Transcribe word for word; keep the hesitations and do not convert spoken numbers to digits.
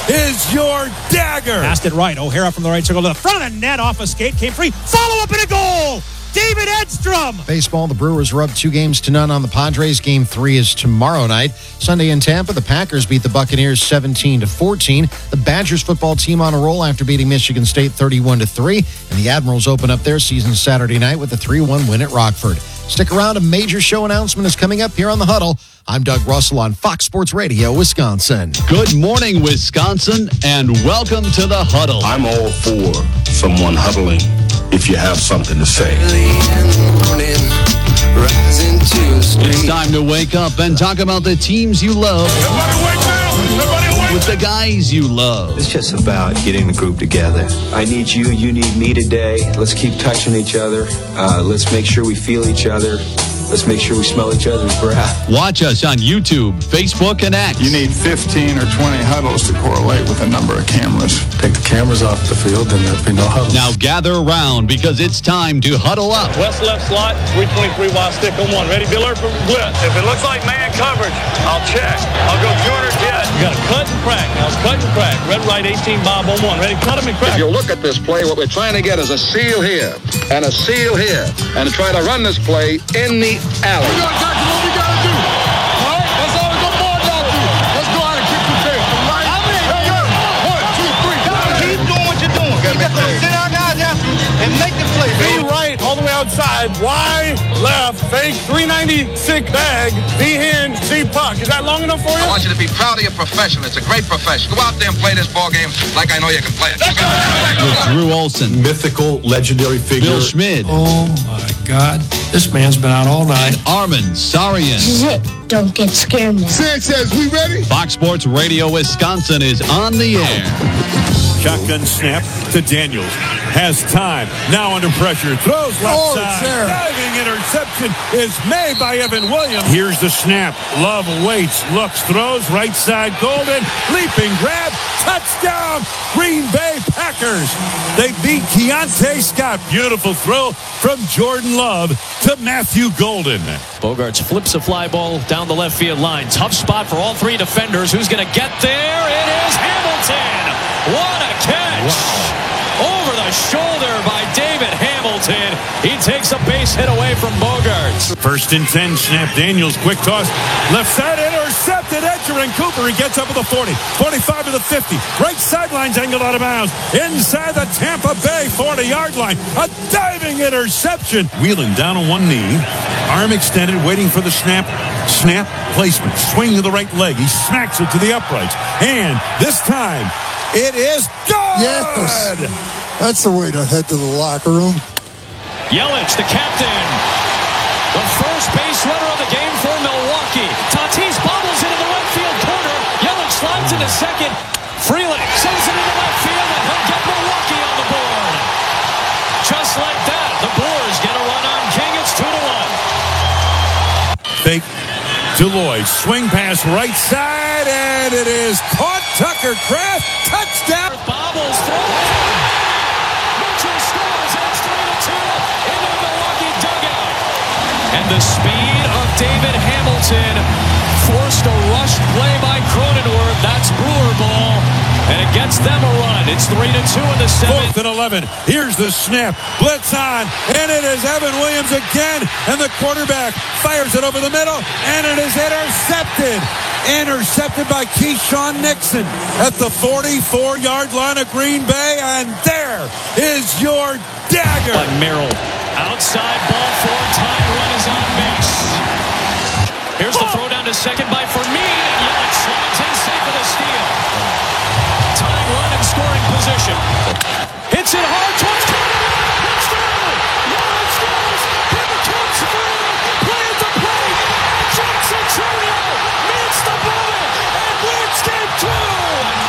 is your dagger. Passed it right. O'Hara from the right circle to the front of the net. Off a skate. Came free. Follow up and a goal. David Edstrom. Baseball, the Brewers are up two games to none on the Padres. Game three is tomorrow night. Sunday in Tampa, the Packers beat the Buccaneers seventeen to fourteen. The Badgers football team on a roll after beating Michigan State thirty-one to three. And the Admirals open up their season Saturday night with a three one win at Rockford. Stick around. A major show announcement is coming up here on The Huddle. I'm Doug Russell on Fox Sports Radio, Wisconsin. Good morning, Wisconsin, and welcome to The Huddle. I'm all for someone huddling if you have something to say. It's time to wake up and talk about the teams you love. Everybody wake up! Everybody wake up! With the guys you love. It's just about getting the group together. I need you, you need me today. Let's keep touching each other. Uh, let's make sure we feel each other. Let's make sure we smell each other's breath. Watch us on YouTube, Facebook, and X. You need fifteen or twenty huddles to correlate with a number of cameras. Take the cameras off the field, then there'll be no huddles. Now gather around because it's time to huddle up. West left slot, three twenty-three wide stick on one. Ready, Diller for blitz. If it looks like man coverage, I'll check. I'll go two hundred jet. You got to cut and crack. Now it's cut and crack. Red right eighteen Bob on one. Ready, cut him and crack. If you look at this play, what we're trying to get is a seal here and a seal here and try to run this play in the alley. We got exactly what we got to do. All right? That's all we're going to y'all do. Let's go out and kick the tail. Right? How many? Hey, yo. One, two, three. Keep doing what you're doing. You got to sit our guys after and make the play. B right, all the way outside. Y left, fake, three ninety-six bag. B hand, C puck. Is that long enough for you? I want you to be proud of your profession. It's a great profession. Go out there and play this ball game like I know you can play it. With Drew Olson, Mythical, legendary figure. Bill Schmid, Oh, my God. This man's been out all night. Armin Sarian. This is it. Don't get scared now. Sanchez, we ready? Fox Sports Radio Wisconsin is on the air. Shotgun snap to Daniels. Has time. Now under pressure. Throws left Oh, side. there. Diving interception is made by Evan Williams. Here's the snap. Love waits. Looks. Throws. Right side. Golden. Leaping grab. Touchdown. Green Bay Packers. They beat Keontae Scott. Beautiful throw from Jordan Love to Matthew Golden. Bogarts flips a fly ball down the left field line. Tough spot for all three defenders. Who's going to get there? It is Hamilton. What a catch. Wow. Over the shoulder by David Hamilton. He takes a base hit away from Bogarts. First and ten, snap. Daniels, quick toss. Left side, intercepted. Edger and Cooper. He gets up to the forty. forty-five to the fifty. Right sidelines angled out of bounds. Inside the Tampa Bay forty-yard line. A diving interception. Wheeling down on one knee. Arm extended, waiting for the snap. Snap, placement. Swing to the right leg. He smacks it to the uprights. And this time, it is good! Yes. That's the way to head to the locker room. Yelich, the captain. The first base runner of the game for Milwaukee. Tatis bobbles it in the right field corner. Yelich slides into second. Freeland sends it into left field, and he'll get Milwaukee on the board. Just like that, the Brewers get a run on King. It's two to one. Fake to Lloyd. Swing pass right side, and it is caught. Tucker Kraft. Touchdown. Bobbles through. Mitchell scores. It's three to two into the Milwaukee dugout. And the speed of David Hamilton forced a rush play by Cronenworth. That's Brewer ball. And it gets them a run. It's three to two in the seventh. Fourth and eleven. Here's the snap. Blitz on. And it is Evan Williams again. And the quarterback fires it over the middle. And it is intercepted. Intercepted by Keyshawn Nixon at the forty-four-yard line of Green Bay. And there is your dagger. By Merrill. Outside ball four. Time run is on base. Here's the throw down to second by Fermin.